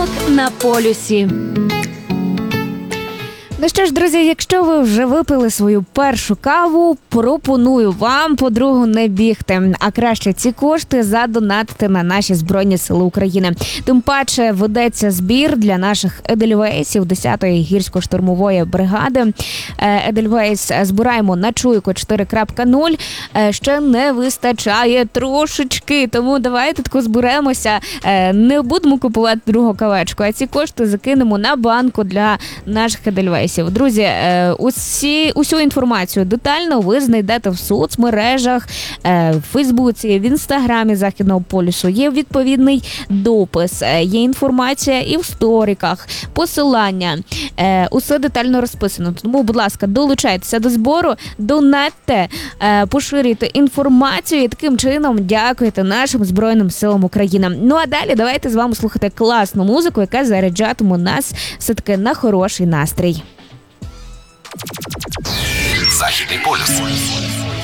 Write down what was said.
Ранок на полюсі. Ну що ж, друзі, якщо ви вже випили свою першу каву, пропоную вам по другу не бігти, а краще ці кошти задонатити на наші Збройні Сили України. Тим паче ведеться збір для наших Едельвейсів 10-ї гірсько-штурмової бригади. Едельвейс збираємо на Чуйку 4.0. Ще не вистачає трошечки, тому давайте тако зберемося. Не будемо купувати другу кавечку, а ці кошти закинемо на банку для наших Едельвейсів. Друзі, усю інформацію детально ви знайдете в соцмережах, в Фейсбуці, в Інстаграмі Західного полюсу. Є відповідний допис, є інформація і в сторіках, посилання. Усе детально розписано. Тому, будь ласка, долучайтеся до збору, донатьте, поширюйте інформацію і таким чином дякуйте нашим Збройним силам України. Ну а далі давайте з вами слухати класну музику, яка заряджатиме нас все-таки на хороший настрій. Західний полюс.